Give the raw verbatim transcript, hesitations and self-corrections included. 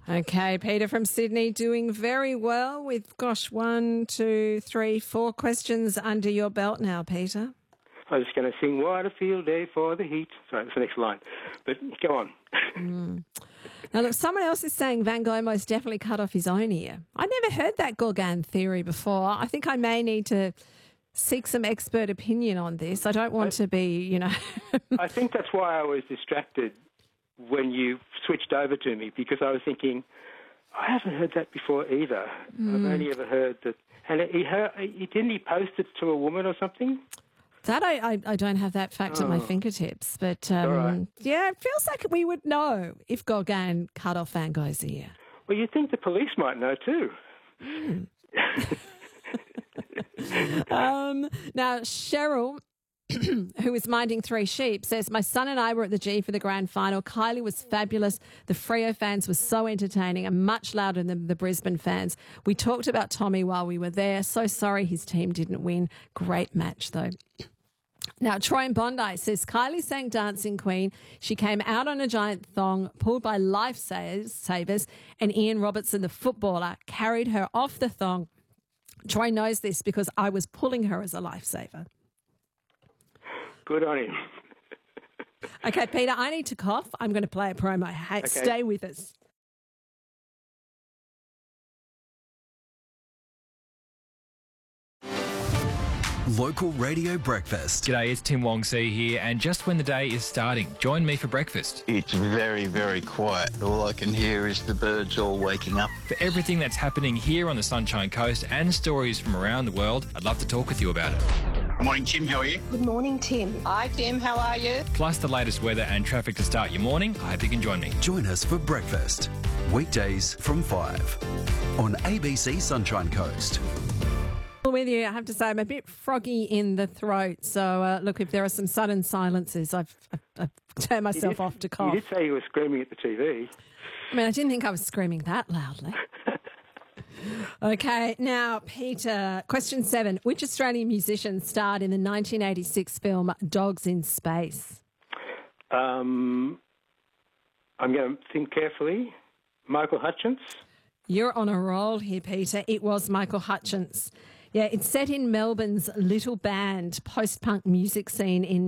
Okay, Peter from Sydney doing very well with, gosh, one, two, three, four questions under your belt now, Peter. I was just going to sing What a Field Day for the Heat. Sorry, that's the next line. But go on. Mm. Now, look, someone else is saying Van Gogh most definitely cut off his own ear. I never heard that Gauguin theory before. I think I may need to seek some expert opinion on this. I don't want I, to be, you know... I think that's why I was distracted when you switched over to me, because I was thinking, I haven't heard that before either. Mm. I've only ever heard that. And he, heard, he didn't he post it to a woman or something? That I, I, I don't have that fact oh. at my fingertips, but um, right. yeah, it feels like we would know if Gauguin cut off Van Gogh's ear. Well, you'd think the police might know too. Mm. um, now, Cheryl, who is minding three sheep, says, my son and I were at the G for the grand final. Kylie was fabulous. The Freo fans were so entertaining and much louder than the Brisbane fans. We talked about Tommy while we were there. So sorry his team didn't win. Great match, though. Now, Troy in Bondi says, Kylie sang Dancing Queen. She came out on a giant thong, pulled by lifesavers, and Ian Robertson, the footballer, carried her off the thong. Troy knows this because I was pulling her as a lifesaver. Good on him. Okay, Peter, I need to cough. I'm going to play a promo. Hey, okay. Stay with us. Local Radio Breakfast. G'day, it's Tim Wong See here, and just when the day is starting, join me for breakfast. It's very, very quiet. All I can hear is the birds all waking up. For everything that's happening here on the Sunshine Coast and stories from around the world, I'd love to talk with you about it. Good morning, Tim. How are you? Good morning, Tim. Hi, Tim. How are you? Plus the latest weather and traffic to start your morning. I hope you can join me. Join us for breakfast. Weekdays from five on A B C Sunshine Coast. With you, I have to say I'm a bit froggy in the throat. So, uh, look, if there are some sudden silences, I've, I've, I've turned myself did, off to cough. You did say you were screaming at the T V. I mean, I didn't think I was screaming that loudly. Okay, now, Peter, question seven. Which Australian musician starred in the nineteen eighty-six film Dogs in Space? Um, I'm going to think carefully. Michael Hutchence? You're on a roll here, Peter. It was Michael Hutchence. Yeah, it's set in Melbourne's Little Band post-punk music scene in